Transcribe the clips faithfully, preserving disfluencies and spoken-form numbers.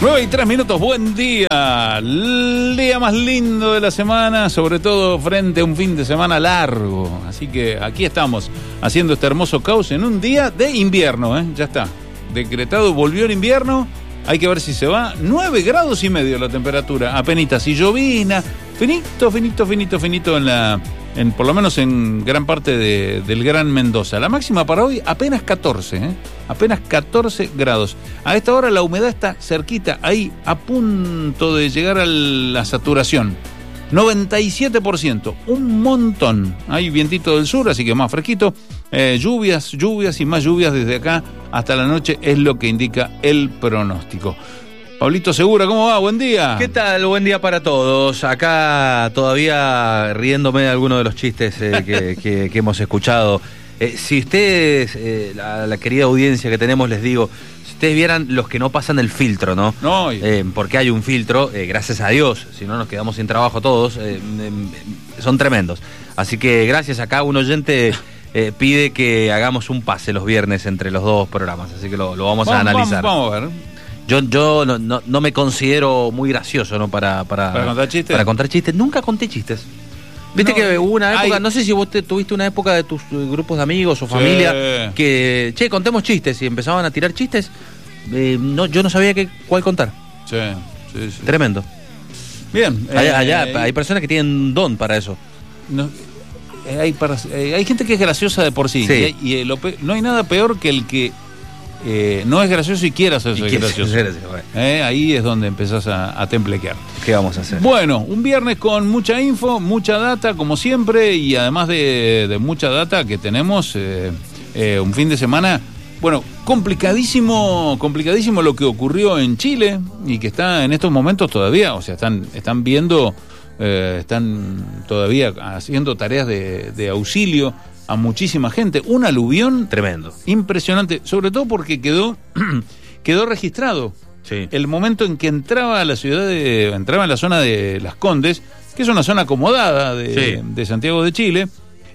nueve y tres minutos, buen día. El día más lindo de la semana, sobre todo frente a un fin de semana largo. Así que aquí estamos haciendo este hermoso caos en un día de invierno, ¿eh? Ya está. Decretado, volvió el invierno. Hay que ver si se va. nueve grados y medio la temperatura. Apenitas y llovina. Finito, finito, finito, finito en la... En, por lo menos en gran parte de, del Gran Mendoza. La máxima para hoy apenas catorce, ¿eh? Apenas catorce grados. A esta hora la humedad está cerquita, ahí a punto de llegar a la saturación. noventa y siete por ciento, un montón. Hay vientito del sur, así que más fresquito. Eh, lluvias, lluvias y más lluvias desde acá hasta la noche es lo que indica el pronóstico. Pablito Segura, ¿cómo va? Buen día. ¿Qué tal? Buen día para todos. Acá todavía riéndome de algunos de los chistes eh, que, que, que hemos escuchado. Eh, si ustedes, eh, la, la querida audiencia que tenemos, les digo, si ustedes vieran los que no pasan el filtro, ¿no? No. Eh, porque hay un filtro, eh, gracias a Dios, si no nos quedamos sin trabajo todos, eh, eh, son tremendos. Así que gracias, acá un oyente eh, pide que hagamos un pase los viernes entre los dos programas, así que lo, lo vamos, vamos a analizar. Vamos, vamos a ver. Yo, yo no, no, no me considero muy gracioso, ¿no? Para, para, ¿Para contar chistes? Para contar chistes. Nunca conté chistes. Viste no, que hubo una época, hay... no sé si vos te, tuviste una época de tus grupos de amigos o familia, sí, que, che, contemos chistes y empezaban a tirar chistes. Eh, no, yo no sabía que, cuál contar. Sí, sí, sí. Tremendo. Bien. Allá, eh, allá eh, hay personas que tienen don para eso. No, eh, hay, para, eh, hay gente que es graciosa de por sí. Sí. Y, y eh, lo pe- no hay nada peor que el que Eh, no es gracioso y quiere hacerse gracioso. Ser gracioso, bueno. eh, ahí es donde empezás a, a temblequear. ¿Qué vamos a hacer? Bueno, un viernes con mucha info, mucha data, como siempre, y además de, de mucha data que tenemos, eh, eh, un fin de semana, bueno, complicadísimo, complicadísimo lo que ocurrió en Chile y que está en estos momentos todavía, o sea, están, están viendo, eh, están todavía haciendo tareas de, de auxilio a muchísima gente, un aluvión tremendo, impresionante, sobre todo porque quedó quedó registrado sí. el momento en que entraba a la ciudad de, entraba en la zona de Las Condes, que es una zona acomodada de, sí. de Santiago de Chile,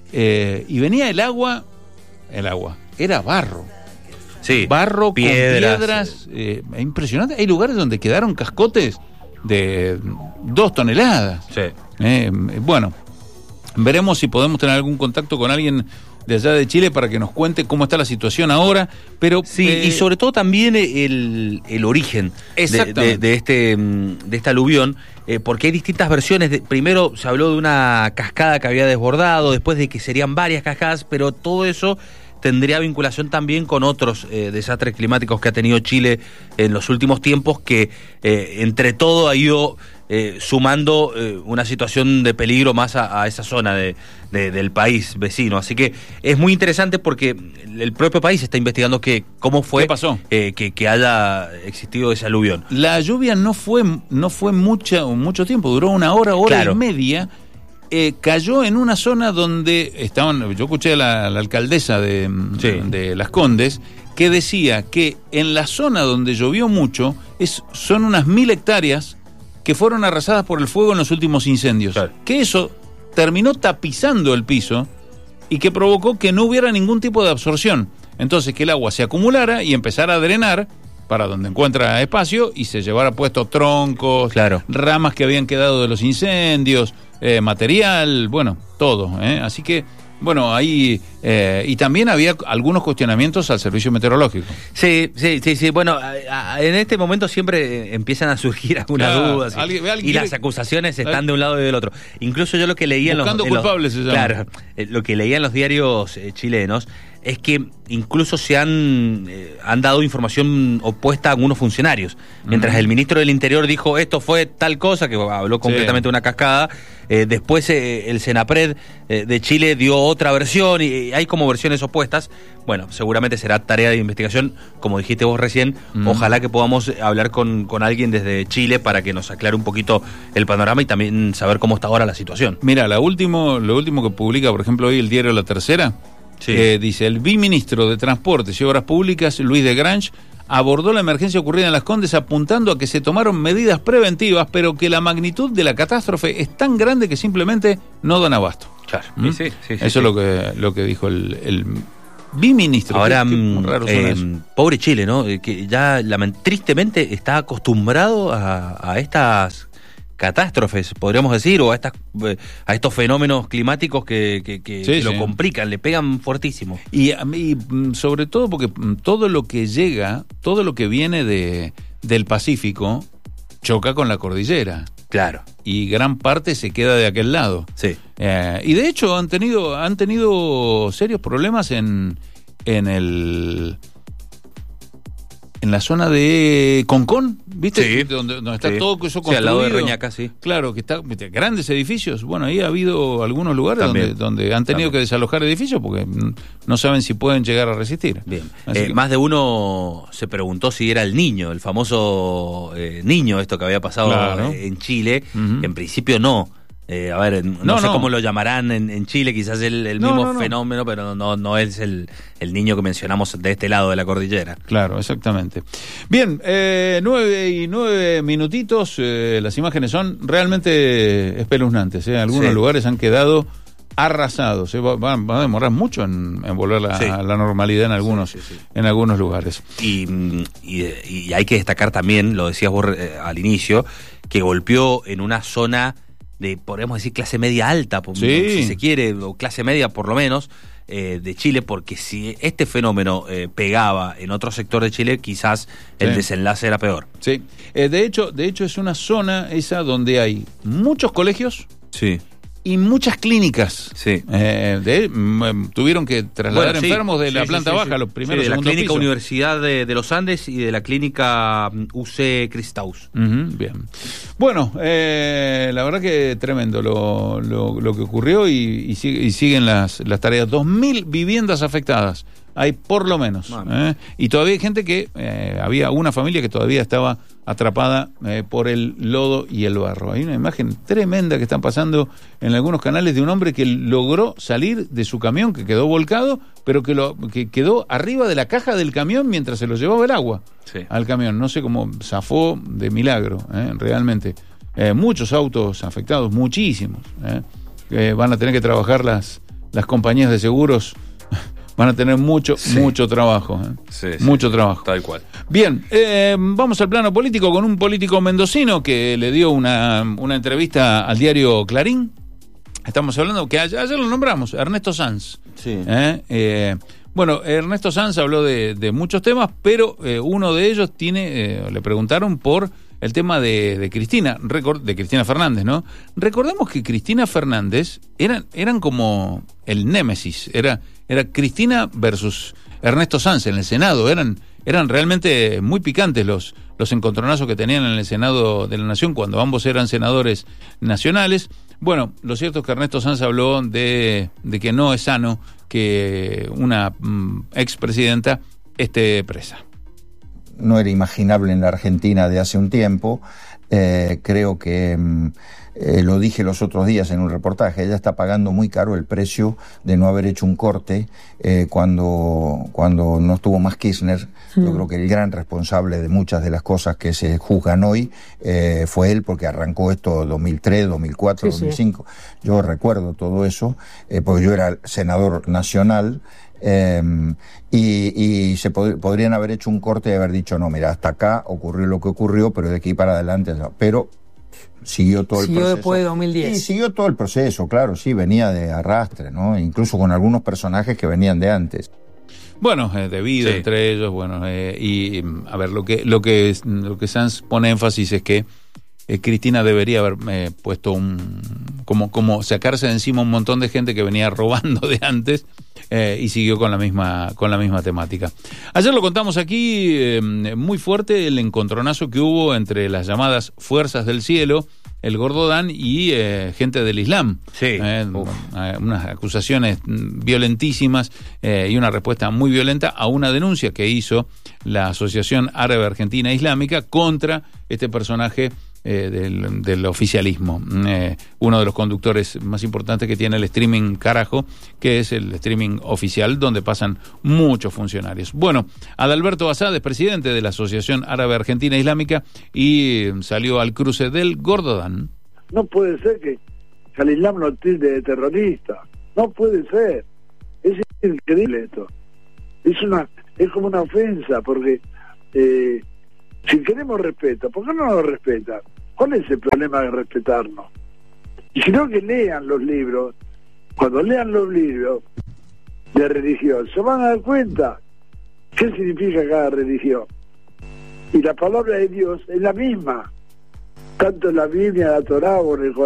eh, y venía el agua, el agua, era barro, sí. barro piedras, con piedras, eh, impresionante. Hay lugares donde quedaron cascotes de dos toneladas. Sí. Eh, bueno. Veremos si podemos tener algún contacto con alguien de allá de Chile para que nos cuente cómo está la situación ahora, pero sí, eh, y sobre todo también el, el origen de, de, de este de esta aluvión, eh, porque hay distintas versiones. De, primero se habló de una cascada que había desbordado, después de que serían varias cascadas, pero todo eso tendría vinculación también con otros eh, desastres climáticos que ha tenido Chile en los últimos tiempos, que eh, entre todo ha ido eh, sumando eh, una situación de peligro más a, a esa zona de, de, del país vecino. Así que es muy interesante porque el propio país está investigando que, cómo fue ¿Qué pasó? Eh, que, que haya existido ese aluvión. La lluvia no fue, no fue mucha, mucho tiempo, duró una hora, hora claro. y media. Eh, cayó en una zona donde estaban, yo escuché a la, la alcaldesa de, sí. de Las Condes, que decía que en la zona donde llovió mucho es, son unas mil hectáreas que fueron arrasadas por el fuego en los últimos incendios. Claro. Que eso terminó tapizando el piso y que provocó que no hubiera ningún tipo de absorción. Entonces que el agua se acumulara y empezara a drenar para donde encuentra espacio y se llevara puesto troncos, claro. ramas que habían quedado de los incendios, eh, material, bueno, todo. ¿eh? Así que, bueno, ahí... Eh, y también había algunos cuestionamientos al servicio meteorológico. Sí, sí, sí, sí. Bueno, a, a, en este momento siempre empiezan a surgir algunas claro, dudas y, alguien, alguien y quiere... las acusaciones están de un lado y del otro. Incluso yo lo que leía Buscando en los... culpables en los, se llama. Claro, eh, lo que leía en los diarios eh, chilenos es que incluso se han, eh, han dado información opuesta a algunos funcionarios. Mientras mm. el ministro del Interior dijo esto fue tal cosa, que habló concretamente de sí. una cascada, eh, después eh, el Senapred eh, de Chile dio otra versión y eh, hay como versiones opuestas. Bueno, seguramente será tarea de investigación, como dijiste vos recién. Mm. Ojalá que podamos hablar con, con alguien desde Chile para que nos aclare un poquito el panorama y también saber cómo está ahora la situación. Mira, la último, lo último que publica, por ejemplo, hoy el diario La Tercera, sí. eh, dice, el viceministro de Transportes y Obras Públicas, Luis de Grange, abordó la emergencia ocurrida en Las Condes apuntando a que se tomaron medidas preventivas, pero que la magnitud de la catástrofe es tan grande que simplemente no dan abasto. Claro. ¿Mm? Sí, sí, sí, Eso sí, es sí. lo que, lo que dijo el, el Biministro. Ahora, qué, qué raro eh, pobre Chile, ¿no? Que ya lament- tristemente está acostumbrado a, a estas catástrofes, podríamos decir, o a estas a estos fenómenos climáticos que, que, que, sí, que lo sí. complican, le pegan fuertísimo. Y, y sobre todo porque todo lo que llega, todo lo que viene de del Pacífico choca con la cordillera. Claro. Y gran parte se queda de aquel lado. Sí. Eh, y de hecho han tenido han tenido serios problemas en en el en la zona de Concón, ¿viste? Sí. Donde, donde está sí. todo eso construido. Sí, al lado de Reñaca, sí. Claro, que está grandes edificios. Bueno, ahí ha habido algunos lugares donde, donde han tenido También. que desalojar edificios porque no saben si pueden llegar a resistir. Bien. Eh, que... Más de uno se preguntó si era el niño, el famoso eh, niño, esto que había pasado claro. en Chile. Uh-huh. En principio no. Eh, a ver, no, no sé no. cómo lo llamarán en, en Chile, quizás el, el mismo no, no, no. fenómeno, pero no, no es el, el niño que mencionamos de este lado de la cordillera. Claro, exactamente. Bien, eh, nueve y nueve minutitos, eh, las imágenes son realmente espeluznantes. Eh. Algunos sí. lugares han quedado arrasados. Eh. Va, va a demorar mucho en, en volver la, sí. a la normalidad en algunos, sí, sí, sí. en algunos lugares. Y, y, y hay que destacar también, lo decías vos eh, al inicio, que golpeó en una zona de, podríamos decir, clase media alta, por, sí. si se quiere, o clase media por lo menos, eh, de Chile, porque si este fenómeno eh, pegaba en otro sector de Chile, quizás el sí. desenlace era peor. Sí, eh, de hecho, de hecho es una zona esa donde hay muchos colegios. Sí. Y muchas clínicas. Sí. Eh, de, m- tuvieron que trasladar bueno, sí, enfermos de sí, la planta sí, baja, sí. los primeros sí, de la clínica piso. Universidad de, de los Andes y de la clínica U C Christaus. Uh-huh, bien. Bueno, eh, la verdad que tremendo lo, lo, lo que ocurrió y, y, sigue, y siguen las, las tareas. Dos mil viviendas afectadas. Hay por lo menos. ¿eh? Y todavía hay gente que, eh, había una familia que todavía estaba atrapada eh, por el lodo y el barro. Hay una imagen tremenda que están pasando en algunos canales de un hombre que logró salir de su camión, que quedó volcado, pero que, lo, que quedó arriba de la caja del camión mientras se lo llevaba el agua sí. al camión. No sé cómo zafó de milagro, ¿eh? realmente. Eh, muchos autos afectados, muchísimos. ¿eh? Eh, van a tener que trabajar las, las compañías de seguros. Van a tener mucho, sí. mucho trabajo. ¿eh? Sí, mucho sí, trabajo. Tal cual. Bien, eh, vamos al plano político con un político mendocino que le dio una, una entrevista al diario Clarín. Estamos hablando, que ayer, ayer lo nombramos, Ernesto Sanz. Sí. ¿Eh? Eh, bueno, Ernesto Sanz habló de, de muchos temas, pero eh, uno de ellos tiene, eh, le preguntaron por el tema de, de Cristina, record, de Cristina Fernández, ¿no? Recordemos que Cristina Fernández eran, eran como el némesis, era, era Cristina versus Ernesto Sanz en el Senado, eran, eran realmente muy picantes los, los encontronazos que tenían en el Senado de la Nación cuando ambos eran senadores nacionales. Bueno, lo cierto es que Ernesto Sanz habló de, de que no es sano que una mm, expresidenta esté presa. No era imaginable en la Argentina de hace un tiempo. Eh, creo que, eh, lo dije los otros días en un reportaje, ella está pagando muy caro el precio de no haber hecho un corte eh, cuando, cuando no estuvo más Kirchner. Mm. Yo creo que el gran responsable de muchas de las cosas que se juzgan hoy eh, fue él, porque arrancó esto en dos mil tres, dos mil cuatro, sí, dos mil cinco. Sí. Yo recuerdo todo eso, eh, porque yo era senador nacional. Eh, y, y se pod- podrían haber hecho un corte y haber dicho no, mira, hasta acá ocurrió lo que ocurrió, pero de aquí para adelante no. Pero siguió todo el siguió proceso. Después de dos mil diez. Y siguió todo el proceso, claro, sí, venía de arrastre, ¿no? Incluso con algunos personajes que venían de antes. Bueno, eh, debido sí. entre ellos, bueno, eh, y a ver, lo que lo que lo que Sanz pone énfasis es que eh, Cristina debería haber eh, puesto un como como sacarse de encima un montón de gente que venía robando de antes. Eh, y siguió con la misma con la misma temática. Ayer lo contamos aquí, eh, muy fuerte el encontronazo que hubo entre las llamadas Fuerzas del Cielo, el Gordo Dan y eh, gente del Islam. Sí. Eh, unas acusaciones violentísimas eh, y una respuesta muy violenta a una denuncia que hizo la Asociación Árabe Argentina Islámica contra este personaje Eh, del, del oficialismo, eh, uno de los conductores más importantes que tiene el streaming Carajo, que es el streaming oficial donde pasan muchos funcionarios. Bueno, Adalberto Asad es presidente de la Asociación Árabe Argentina Islámica y salió al cruce del Gordo Dan. No puede ser que al Islam lo tilde de terrorista, no puede ser, es increíble esto. Es una es como una ofensa, porque eh, si queremos respeto, ¿por qué no nos respetan? ¿Cuál es el problema de respetarnos? Y si no, que lean los libros. Cuando lean los libros de religión, se van a dar cuenta qué significa cada religión. Y la palabra de Dios es la misma, tanto en la Biblia, en la Torá o en el Corán.